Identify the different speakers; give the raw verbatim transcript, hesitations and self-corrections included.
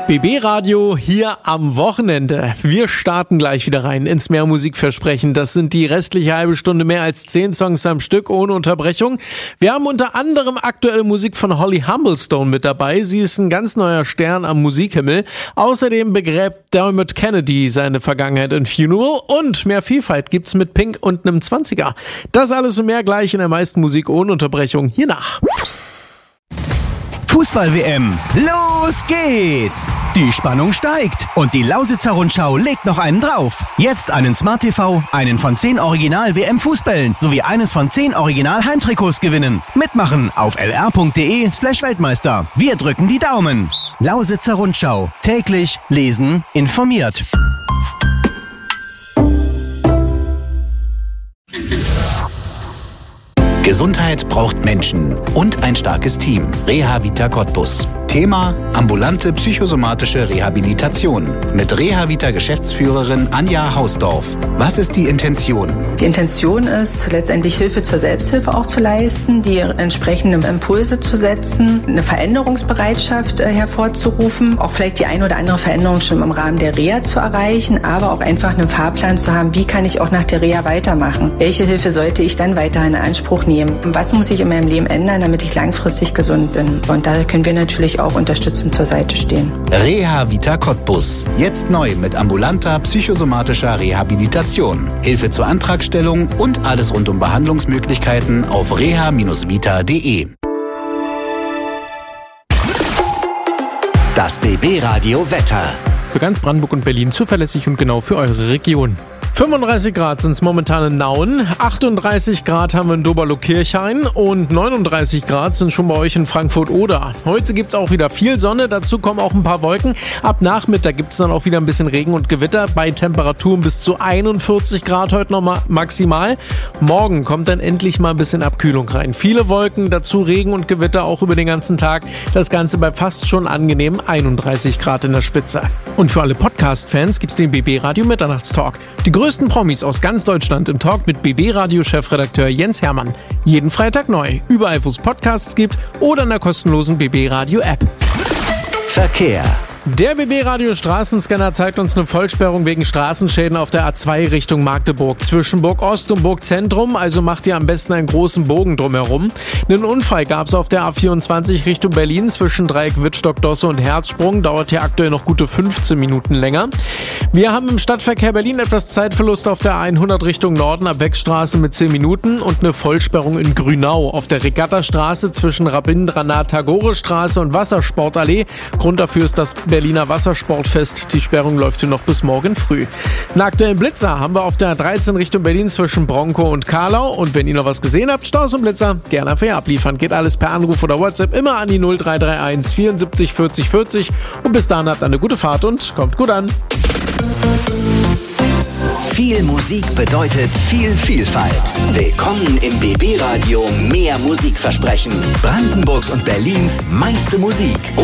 Speaker 1: B B-Radio hier am Wochenende. Wir starten gleich wieder rein ins Mehrmusikversprechen. Das sind die restliche halbe Stunde, mehr als zehn Songs am Stück ohne Unterbrechung. Wir haben unter anderem aktuelle Musik von Holly Humblestone mit dabei. Sie ist ein ganz neuer Stern am Musikhimmel. Außerdem begräbt Dermot Kennedy seine Vergangenheit in Funeral. Und mehr Vielfalt gibt's mit Pink und einem zwanziger. Das alles und mehr gleich in der meisten Musik ohne Unterbrechung hier nach.
Speaker 2: Fußball-W M. Los geht's! Die Spannung steigt und die Lausitzer Rundschau legt noch einen drauf. Jetzt einen Smart T V, einen von zehn Original-W M-Fußbällen sowie eines von zehn Original-Heimtrikots gewinnen. Mitmachen auf lr.de slash Weltmeister. Wir drücken die Daumen. Lausitzer Rundschau. Täglich lesen, informiert.
Speaker 3: Gesundheit braucht Menschen und ein starkes Team. Reha-Vita Cottbus. Thema: ambulante psychosomatische Rehabilitation. Mit Reha-Vita-Geschäftsführerin Anja Hausdorf. Was ist die Intention?
Speaker 4: Die Intention ist, letztendlich Hilfe zur Selbsthilfe auch zu leisten, die entsprechenden Impulse zu setzen, eine Veränderungsbereitschaft äh, hervorzurufen, auch vielleicht die ein oder andere Veränderung schon im Rahmen der Reha zu erreichen, aber auch einfach einen Fahrplan zu haben, wie kann ich auch nach der Reha weitermachen? Welche Hilfe sollte ich dann weiterhin in Anspruch nehmen? Was muss ich in meinem Leben ändern, damit ich langfristig gesund bin? Und da können wir natürlich auch unterstützend zur Seite stehen.
Speaker 3: Reha-Vita Cottbus. Jetzt neu mit ambulanter psychosomatischer Rehabilitation. Hilfe zur Antragstellung und alles rund um Behandlungsmöglichkeiten auf reha Bindestrich vita punkt de.
Speaker 5: Das B B-Radio Wetter.
Speaker 1: Für ganz Brandenburg und Berlin zuverlässig und genau für eure Region. fünfunddreißig Grad sind es momentan in Nauen, achtunddreißig Grad haben wir in Doberlo-Kirchhain und neununddreißig Grad sind schon bei euch in Frankfurt-Oder. Heute gibt's auch wieder viel Sonne, dazu kommen auch ein paar Wolken. Ab Nachmittag gibt's dann auch wieder ein bisschen Regen und Gewitter bei Temperaturen bis zu einundvierzig Grad heute nochmal maximal. Morgen kommt dann endlich mal ein bisschen Abkühlung rein. Viele Wolken, dazu Regen und Gewitter auch über den ganzen Tag. Das Ganze bei fast schon angenehm einunddreißig Grad in der Spitze. Und für alle Podcast-Fans gibt's den B B-Radio Mitternachtstalk. Die größten Promis aus ganz Deutschland im Talk mit B B-Radio-Chefredakteur Jens Hermann. Jeden Freitag neu, überall wo es Podcasts gibt oder in der kostenlosen B B-Radio-App.
Speaker 5: Verkehr.
Speaker 1: Der B B-Radio Straßenscanner zeigt uns eine Vollsperrung wegen Straßenschäden auf der A zwei Richtung Magdeburg. Zwischen Burg Ost und Burg Zentrum, also macht ihr am besten einen großen Bogen drumherum. Einen Unfall gab es auf der A vierundzwanzig Richtung Berlin zwischen Dreieck Wittstock, Dosse und Herzsprung. Dauert hier aktuell noch gute fünfzehn Minuten länger. Wir haben im Stadtverkehr Berlin etwas Zeitverlust auf der A hundert Richtung Norden ab Wechstraße mit zehn Minuten und eine Vollsperrung in Grünau auf der Regattastraße zwischen Rabindranath-Tagore-Straße und Wassersportallee. Grund dafür ist das Berliner Wassersportfest. Die Sperrung läuft hier noch bis morgen früh. Einen aktuellen Blitzer haben wir auf der A dreizehn Richtung Berlin zwischen Bronco und Karlau. Und wenn ihr noch was gesehen habt, Staus und Blitzer, gerne für ihr abliefern. Geht alles per Anruf oder WhatsApp immer an die null drei drei eins vierundsiebzig vierzig vierzig. Und bis dahin habt eine gute Fahrt und kommt gut an.
Speaker 5: Viel Musik bedeutet viel Vielfalt. Willkommen im B B-Radio Mehr Musikversprechen. Brandenburgs und Berlins meiste Musik.